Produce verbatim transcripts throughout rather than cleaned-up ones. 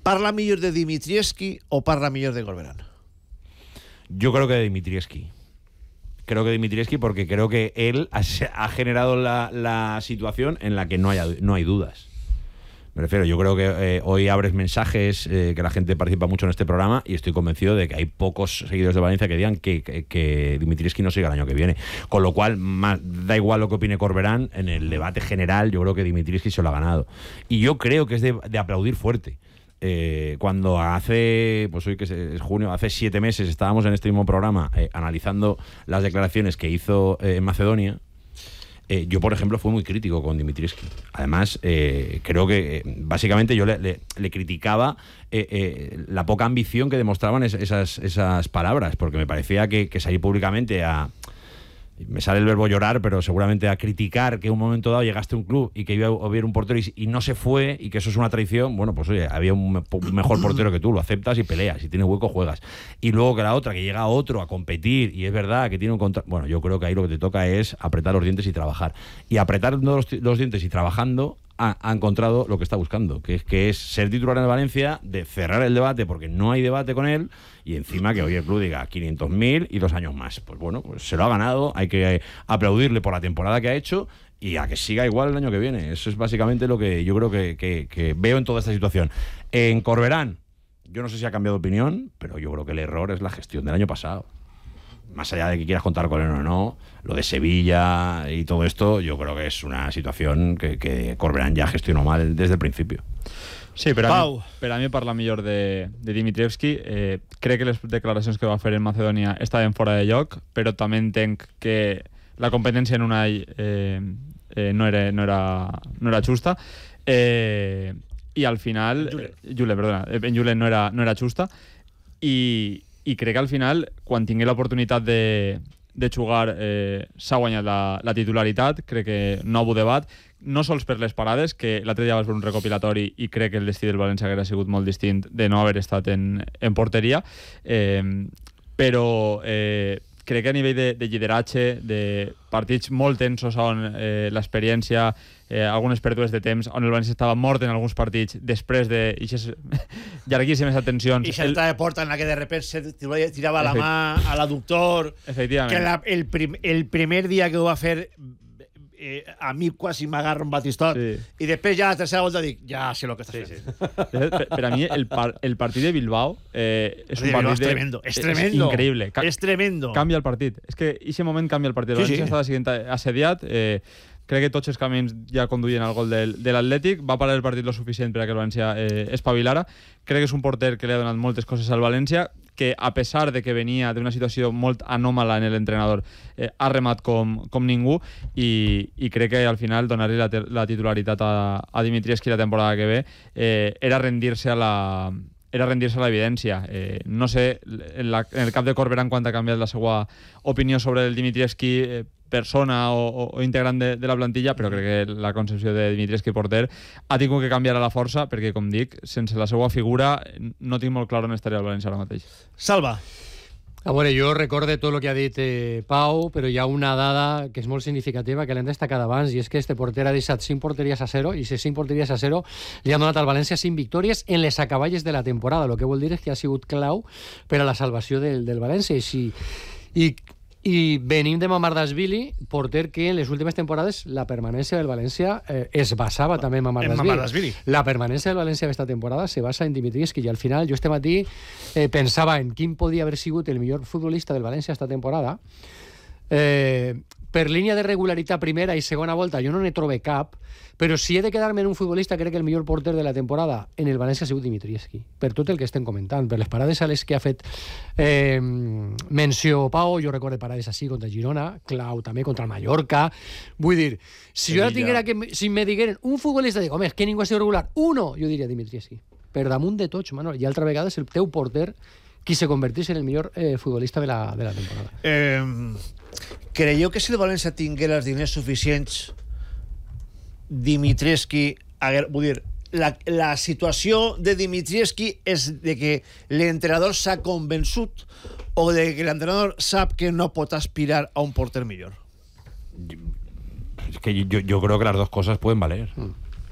Parla millor de Dimitrievski o parla millor de Corberán? Yo creo que de Dimitrievski. Creo que Dimitrievski porque creo que él ha, ha generado la, la situación en la que no, haya, no hay dudas. Me refiero, yo creo que eh, hoy abres mensajes, eh, que la gente participa mucho en este programa y estoy convencido de que hay pocos seguidores de Valencia que digan que, que, que Dimitrievski no siga el año que viene. Con lo cual, más, da igual lo que opine Corberán, en el debate general yo creo que Dimitrievski se lo ha ganado. Y yo creo que es de, de aplaudir fuerte. Eh, cuando hace, pues hoy que es junio, hace siete meses estábamos en este mismo programa eh, analizando las declaraciones que hizo eh, en Macedonia, eh, yo por ejemplo fui muy crítico con Dimitrievski. Además, eh, creo que eh, básicamente yo le, le, le criticaba eh, eh, la poca ambición que demostraban es, esas, esas palabras, porque me parecía que, que salir públicamente a... Me sale el verbo llorar, pero seguramente a criticar que en un momento dado llegaste a un club y que iba a haber un portero y, y no se fue y que eso es una traición. Bueno, pues oye, había un, me, un mejor portero que tú, lo aceptas y peleas, si tienes hueco juegas. Y luego que la otra, que llega otro a competir y es verdad que tiene un contrato. Bueno, yo creo que ahí lo que te toca es apretar los dientes y trabajar. Y apretar los, los dientes y trabajando ha, ha encontrado lo que está buscando, que es, que es ser titular en el Valencia, de cerrar el debate porque no hay debate con él. Y encima que hoy el club diga quinientos mil y dos años más. Pues bueno, pues se lo ha ganado, hay que aplaudirle por la temporada que ha hecho y a que siga igual el año que viene. Eso es básicamente lo que yo creo que, que, que veo en toda esta situación. En Corberán, yo no sé si ha cambiado de opinión, pero yo creo que el error es la gestión del año pasado. Más allá de que quieras contar con él o no, lo de Sevilla y todo esto, yo creo que es una situación que, que Corberán ya gestionó mal desde el principio. Sí, però a, mi, però a mi parla millor de, de Dimitrievski. Eh, crec que les declaracions que va fer en Macedònia estaven fora de lloc, però també entenc que la competència en Unai eh, eh, no, era, no, era, no era justa. Eh, I al final... Jule. Jule, perdona. En Jule no era, no era justa. I, I crec que al final, quan tingué l'oportunitat de, de jugar, eh, s'ha guanyat la, la titularitat. Crec que no hubo debat. No sols per les parades, que l'altre dia vas veure un recopilatori i crec que el destí del València hauria sigut molt distint de no haver estat en, en porteria, eh, però eh, crec que a nivell de, de lideratge, de partits molt tensos on eh, l'experiència, eh, algunes pèrdues de temps, on el València estava mort en alguns partits després de llarguíssimes atencions. I salta de porta en la que de repente se tirava la mà a l'adductor, que la, el, prim, el primer dia que ho va fer... Eh, a mi quasi m'agarra un batistot sí. I després ja la tercera volta dic ja sé el que estàs sí, fent sí. per, per a mi el, par, el partit de Bilbao eh, és un partit és tremendo, és tremendo, és increïble. Ca és tremendo. Canvia el partit, és que aquest moment canvia el partit. Sí, sí. Estava siguent assediat, eh, crec que tots els camins ja conduïen al gol del, de l'Atlètic, va parar el partit lo suficient per a que el València eh, espavilara. Crec que és un porter que li ha donat moltes coses al València, que a pesar de que venia d'una situació molt anòmala en l'entrenador, eh, ha remat com, com ningú i, i crec que al final donar-li la, la titularitat a, a Dimitrievski la temporada que ve eh, era rendir-se a la era rendir-se a l'evidència. Eh, no sé, en, la, en el cap de Corberán quan ha canviat la seva opinió sobre el Dimitrievski eh, persona o, o, o integrant de, de la plantilla, però crec que la concepció de Dimitrievski porter ha tingut que canviar a la força, perquè, com dic, sense la seva figura no tinc molt clar on estaria el València ara mateix. Salva. A veure, jo recorde tot el que ha dit eh, Pau, però hi ha una dada que és molt significativa que l'hem destacat abans, i és que este porter ha deixat cinc porteries a zero, i aquestes cinc porteries a zero li han donat al València cinc victòries en les acaballes de la temporada, el que vol dir és que ha sigut clau per a la salvació del, del València. I, si, i I venim de Mamardashvili, porter que en les últimes temporades la permanència del València eh, es basava també en Mamardashvili. La permanència del València aquesta temporada se basa en Dimitrievski, i al final jo este matí eh, pensava en quin podia haver sigut el millor futbolista del València esta temporada. Eh, per línia de regularitat primera i segona volta jo no n'he trobat cap, però si he de quedar-me en un futbolista, crec que el millor porter de la temporada en el València ha sigut Dimitrievski, per tot el que estem comentant, per les parades a les que ha fet eh, menció Pau. Jo recordo parades així contra Girona, clau també contra el Mallorca. Vull dir, si jo ara tinguera que, si me digueren un futbolista, dic, home, és que ningú ha sigut regular, uno, jo diria Dimitrievski, per damunt de tots, Manol, i altra vegada és el teu porter qui se convertís en el millor eh, futbolista de la, de la temporada. Eh, creieu que si el València tinguera els diners suficients, Dimitrievski, vull dir, la, la situació de Dimitrievski és de que l'entrenador s'ha convençut o de que l'entrenador sap que no pot aspirar a un porter millor? Es que yo, yo creo que las dos cosas pueden valer. Mm.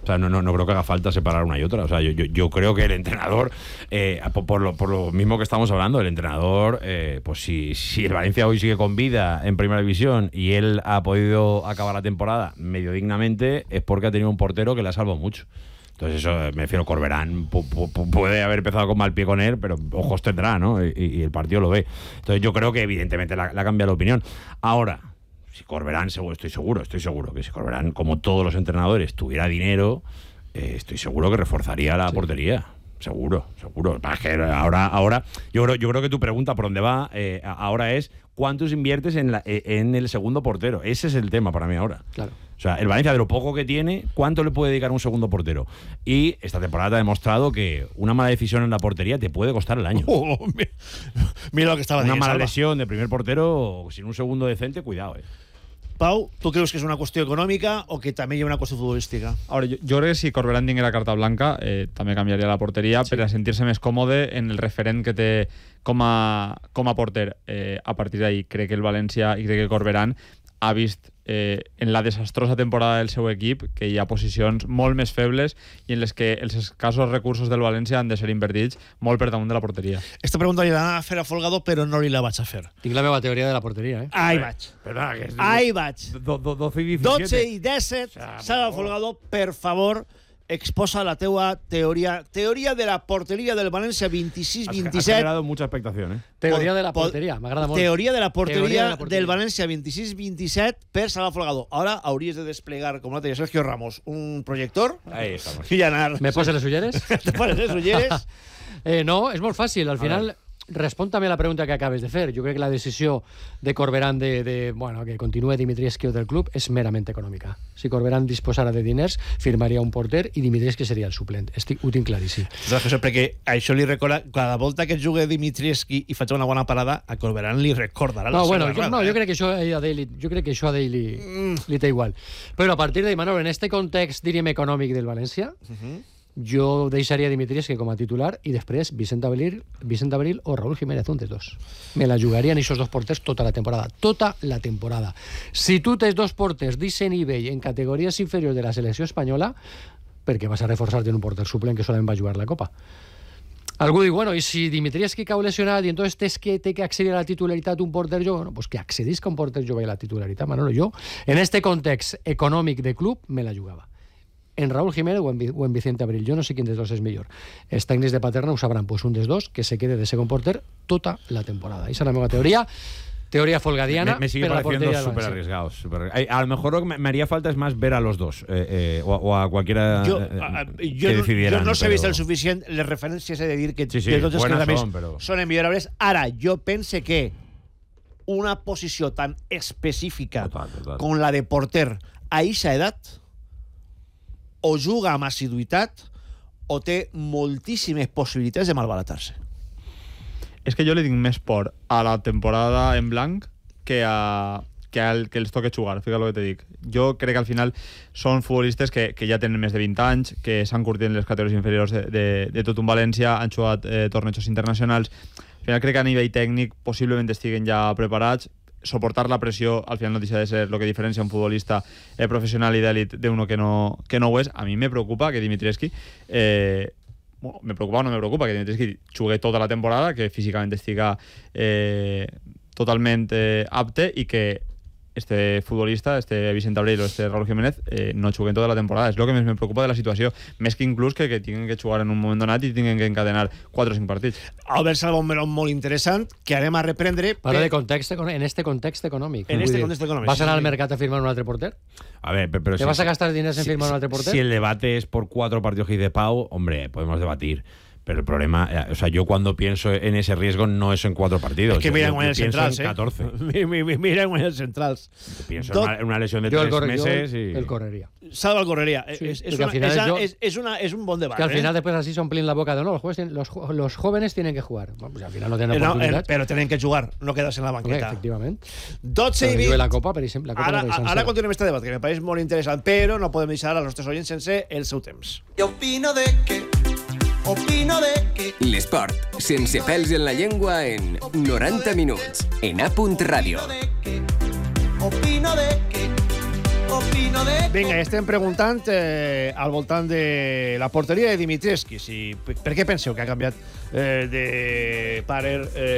O sea, no, no, no creo que haga falta separar una y otra. O sea, yo, yo, yo creo que el entrenador, eh, por, por, lo, por lo mismo que estamos hablando, el entrenador, eh, pues si, si el Valencia hoy sigue con vida en Primera División y él ha podido acabar la temporada medio dignamente, es porque ha tenido un portero que le ha salvado mucho. Entonces eso, me refiero, Corberán pu- pu- puede haber empezado con mal pie con él, pero ojos tendrá, ¿no? Y, y el partido lo ve. Entonces yo creo que evidentemente le ha cambiado la opinión. Ahora, si Corberán, estoy seguro, estoy seguro que si Corberán, como todos los entrenadores, tuviera dinero, eh, estoy seguro que reforzaría la sí. portería. Seguro, seguro. Es que ahora, ahora yo creo, yo creo que tu pregunta por dónde va eh, ahora es ¿cuántos inviertes en, la, en el segundo portero? Ese es el tema para mí ahora. Claro. O sea, el Valencia, de lo poco que tiene, ¿cuánto le puede dedicar a un segundo portero? Y esta temporada ha demostrado que una mala decisión en la portería te puede costar el año. Oh, mira, mira lo que estaba diciendo. Una mala Salva. lesión de primer portero sin un segundo decente, cuidado, eh. Pau, ¿tú crees que es una cuestión econòmica o que també hi ha una qüestió futbolística? Ahora, yo, yo creo que si Corberán tinguera carta blanca eh, també canviaria la porteria sí. per a sentir-se més còmode en el referent que té com a, com a porter. Eh, a partir d'ahí, crec que el València i crec que Corberán ha vist eh, en la desastrosa temporada del seu equip que hi ha posicions molt més febles i en les que els escassos recursos del València han de ser invertits molt per damunt de la porteria. Esta pregunta li l'anava a fer a Folgado, però no li la vaig a fer. Tinc la meva teoria de la porteria, eh? Ahí vaig. Perdona, que es Ahí vaig. doce y diecisiete. dotze i disset. Salva Folgado, per favor, exposa la teua teoria. Teoria de la porteria del València vint-i-sis vint-i-set. Ha generado mucha expectación, eh? Teoria de la porteria, m'agrada molt. Teoria de la porteria, teoria de la porteria. del València vint-i-sis vint-i-set per Salva Folgado. Ahora hauries de desplegar, com l'altre dia Sergio Ramos, un projector. Ahí estamos. I anar. Me poses les ulleres? Te poses les ulleres? eh, no, és molt fàcil. Al final, respon també a la pregunta que acabes de fer. Jo crec que la decisió de Corberán de, de bueno, que continue Dimitrievski del club és merament econòmica. Si Corberán disposara de diners, firmaria un porter i Dimitrievski seria el suplent. Estic, ho tinc claríssim. Saps que sempre que això li recorda, cada volta que jugue Dimitrievski i faig una bona parada, a Corberán li recordarà la no, seva bueno, errada. Jo, no, jo crec que això a ell, jo crec que això a ell li, mm. li té igual. Però a partir de Manolo, en este context, diríem, econòmic del València, uh-huh. jo deixaria Dimitrievski com a titular i després Vicent Abril, Vicent Abril o Raúl Jiménez, un dels dos. Me la jugarien aquests dos porters tota la temporada. Tota la temporada. Si tu tens dos porters d'aquest nivell en categories inferiors de la selecció espanyola, perquè vas a reforçar-te en un porter suplent que solament va jugar la Copa. Algú diu, bueno, i si Dimitrievski cau lesionat i entonces tens que, té que accedir a la titularitat un porter jove, bueno, pues que accedisca un porter jove a la titularitat, Manolo. Jo, en este context econòmic de club, me la jugava. En Raúl Jiménez o en, o en Vicente Abril. Jo no sé quin dels dos és millor. Els tècnics de Paterna ho sabran, pues un dels dos que se quede de segon porter tota la temporada. Esa es la meva teoría. Teoría folgadiana. Me, me sigue pareciendo súper arriesgado. Super... A lo mejor lo que me haría falta es más ver a los dos eh, eh, o, o a cualquiera yo, eh, a, que yo, decidieran. Yo no sé pero... vist el suficient les referències he de dir que sí, sí, de tots els que son, però... són immillorables. Ara, jo pense que una posició tan específica total, total. com la de porter a eixa edat o juga amb assiduïtat o té moltíssimes possibilitats de malbaratar-se. És que jo li tinc més por a la temporada en blanc que a que, al, que els toque jugar, fíjate lo que te dic. Jo crec que al final són futbolistes que, que ja tenen més de vint anys, que s'han curtit en les categories inferiors de, de, de tot un València, han jugat eh, tornejos internacionals. Al final crec que a nivell tècnic possiblement estiguen ja preparats. Soportar la pressió al final no deixa de ser lo que diferencia un futbolista eh, profesional y de élite de uno que no, que no ho és. A mi me preocupa que Dimitrievski eh, bueno, me preocupa o no me preocupa que Dimitrievski jugue tota la temporada, que físicament estiga eh, totalment eh, apte i que este futbolista, este Vicente Abril o este Raúl Jiménez eh, no juguen tota la temporada. És el que més me preocupa de la situació, més que inclús que, que tinguin que jugar en un moment donat i tinguin que encadenar quatre o cinc partits. Albert Salva, un meló molt interessant que anem a reprendre. Parla de context, en este context econòmic. En este context econòmic. ¿Vas a anar al mercat a firmar un altre porter? A ver, pero, pero ¿Te si, vas a gastar dinero en si, firmar un altre porter? Si el debate es por cuatro partidos que dice Pau, hombre, podemos debatir. Pero el problema, o sea, yo cuando pienso en ese riesgo no es en cuatro partidos. Es que mira en el centrals, en catorce. Eh? Mira en el centrals. Pienso Tot... en una lesión de yo tres el meses yo y... el correría. Salva el correría. Sí, es, es, una, esa, yo, es, es, una, es un buen debate. Que al final ¿eh? después así son plin la boca de no, los jóvenes, tienen, los, los jóvenes tienen que jugar. Bueno, pues al final no tienen no, oportunidad. Pero tienen que jugar, no quedarse en la banqueta. Okay, efectivamente. dotze i vint. La Copa, per exemple. La Copa ara, ara, ara continuem este debat, que me pareix molt interessant, però no podem deixar als nostres oients sense el seu temps. Jo opino de que... Opino de que... L'esport, sense pèls en la llengua en noranta minuts, en A. Ràdio. Opino de que... opino de... Vinga, estem preguntant eh, al voltant de la porteria de Dimitrievski. Si, per què penseu que ha canviat eh, de parer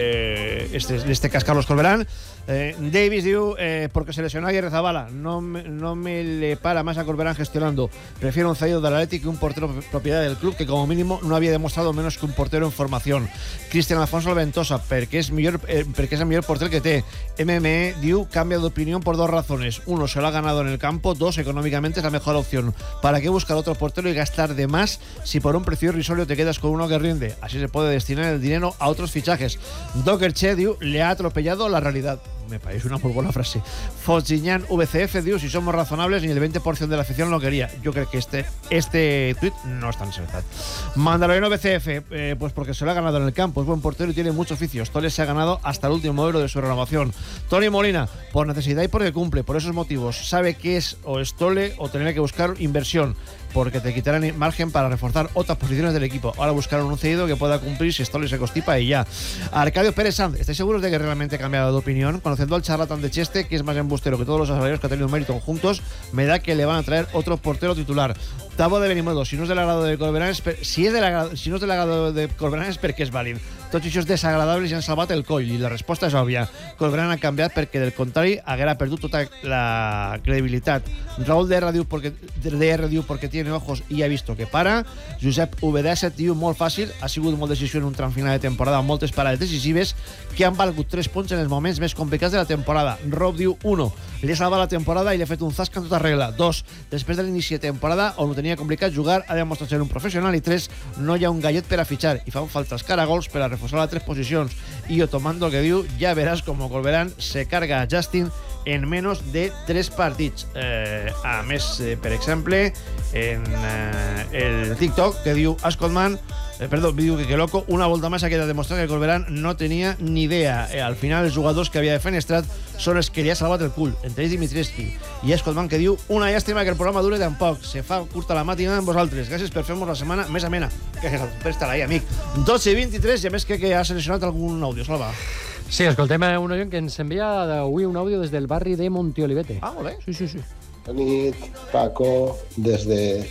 eh, este, este cas Carlos Corberán? Eh, Davis diu, eh, porque se lesionó ayer Zabala, no me, no me le para más a Corberán gestionando. Prefiero un cedido del Atleti que un portero propiedad del club que como mínimo no había demostrado menos que un portero en formación. Cristian Alfonso Alventosa, perquè és, millor, eh, perquè és el millor porter que té. M M E diu, cambia de opinión por dos razones. Uno, se lo ha ganado en el campo. Dos, económicamente es la mejor opción. ¿Para qué buscar otro portero y gastar de más si por un precio irrisorio te quedas con uno que rinde? Así se puede destinar el dinero a otros fichajes. Docker Che diu, le ha atropellado la realidad. Me parece una muy buena frase. Fosgiñán V C F diu, si somos razonables, ni el veinte por ciento de la afición lo quería. Yo creo que este este tuit no es tan acertado. Mandaloriano V C F, eh, pues porque se lo ha ganado en el campo. Es buen portero y tiene muchos oficios. Toles se ha ganado hasta el último modelo de su renovación. Tony Molina, por necesidad y porque cumple. Por esos motivos, sabe que es o es Tole o tener que buscar inversión, porque te quitarán margen para reforzar otras posiciones del equipo. Ahora buscaron un cedido que pueda cumplir si Stolle se constipa y ya. Arcadio Pérez Sanz, ¿estáis seguros de que realmente ha cambiado de opinión? Conociendo al charlatán de Cheste, que es más embustero que todos los asalarios que ha tenido mérito juntos, me da que le van a traer otro portero titular. Tavo de Benimodo, si no es del agrado de Corberán, es per... si, és del agrado... si no és del agrado de Corberán és perquè és vàlid. Tots aquests desagradables ja han salvat el coll i la resposta és òbvia. Corberán ha canviat perquè del contrari haguera perdut tota la credibilitat. Raúl D R diu porque, D R diu porque tiene ojos y ha visto que para. Josep V D S diu molt fàcil, ha sigut molt decisió en un tram final de temporada amb moltes parades decisives que han valgut tres punts en els moments més complicats de la temporada. Rob diu uno, li ha salvat la temporada i li ha fet un zasca en tota regla. dos, després de l'inici de temporada on ho tenia complicat jugar, ha demostrat ser un professional. I tres, no hi ha un gallet per a fitxar i fan falta els caragols per a reforçar les tres posicions. I jo tomando el que diu, ja veràs com Corberán se carga a Justin en menos de tres partits. Eh, a més, eh, per exemple, en eh, el TikTok que diu Ascotman, eh, perdó, diu que que loco, una volta més ha quedat demostrat que Corberán no tenia ni idea. Eh, al final, els jugadors que havia defenestrat són els que li ha salvat el cul, entre ells Dimitrievski. I Ascotman que diu, una llàstima que el programa dure tan poc, se fa curta la matinada amb vosaltres. Gràcies per fer-nos la setmana més amena. Gràcies per estar ahí, amic. dotze i vint-i-tres, i a més que, que ha seleccionat algun àudio, Salva. Sí, escoltem un oient que ens envia avui un àudio des del barri de Montiolivete. Ah, molt bé. Sí, sí, sí. Bona nit, Paco, des de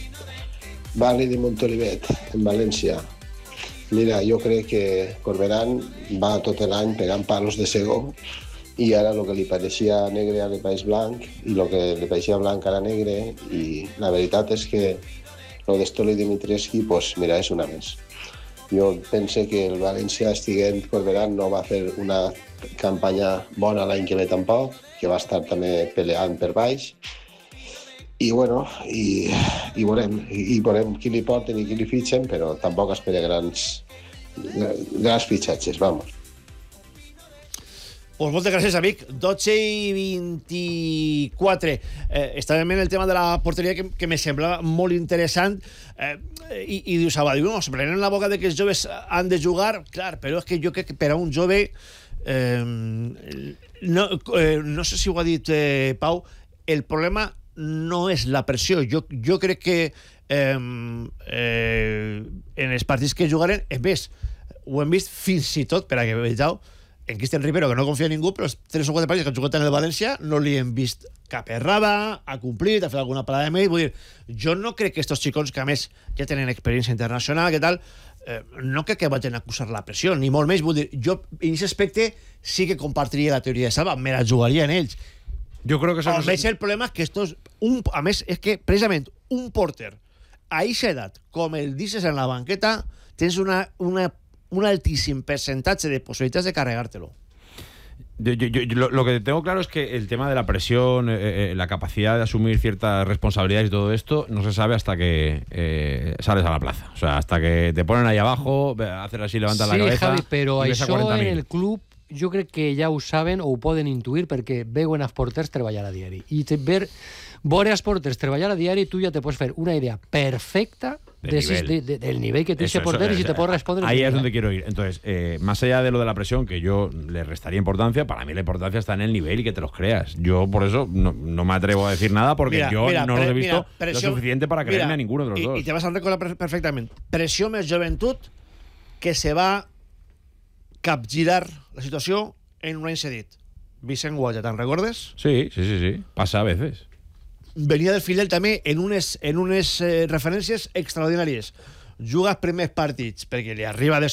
barri de Montolivet, en València. Mira, jo crec que Corberán va tot l'any pegant palos de segó i ara el que li pareixia negre ara li pareix blanc i el que li pareixia blanc ara negre, i la veritat és que el de Stolle i Dimitrievski, pues, mira, és una més. Jo pense que el València estiguent Corberán no va fer una campanya bona l'any que ve tampoc, que va estar també peleant per baix. I bueno, i, i veurem, i, i veurem qui li porten i qui li fitxen, però tampoc espera grans, grans fitxatges, vamos. Pues moltes gràcies, amic. dotze i vint-i-quatre. Eh, estàvem en el tema de la porteria que, que me semblava molt interessant. Eh, i, i diu Salva, diu, no, se prenen la boca de que els joves han de jugar. Clar, però és que jo crec que per a un jove... Eh, no, eh, no sé si ho ha dit eh, Pau, el problema no és la pressió. Jo, jo crec que eh, eh, en els partits que jugaren, en més, ho hem vist fins i tot, per a que vegeu, en Cristian Rivero, que no confia en ningú, però els tres o quatre partits que han jugat en el València no li hem vist cap errada, ha complit, ha fet alguna parada de mèrit. Vull dir, jo no crec que estos xicons, que a més ja tenen experiència internacional, que tal, eh, no crec que vagin a acusar la pressió, ni molt més. Vull dir, jo en aquest aspecte sí que compartiria la teoria de Salva, me la jugaria en ells. Jo crec que... A més, el problema és que estos, un, a més, és que precisament un porter a aquesta edat, com el dices en la banqueta, tens una, una un altísimo porcentaje de posibilidades de cargártelo. Yo, yo, yo, lo, lo que tengo claro es que el tema de la presión, eh, eh, la capacidad de asumir ciertas responsabilidades y todo esto no se sabe hasta que eh, sales a la plaza. O sea, hasta que te ponen ahí abajo, haces así, levantas sí, la cabeza. Sí, Javi, però això en el club jo crec que ja ho saben o ho poden intuir perquè veuen els porters treballar a diari. I te, ver, veure els porters treballar a diari, tu ja te pots fer una idea perfecta de nivel. De, de, del nivel que tiene ese portero y si te puedo responder. Ahí es donde quiero ir. Entonces, eh, más allá de lo de la presión, que yo le restaría importancia, para mí la importancia está en el nivel y que te los creas. Yo por eso no, no me atrevo a decir nada porque mira, yo mira, no pre, los he visto mira, presión, lo suficiente para creerme mira, a ninguno de los y, dos. Y te vas a recordar perfectamente. Presión més joventut que se va capgirar la situació en un any cedit. Vicent Gualla, ¿te recuerdes? Sí, sí, sí, sí. Pasa a veces. venia del filial també en unes, en unes eh, referències extraordinàries. Juga els primers partits perquè li arriba de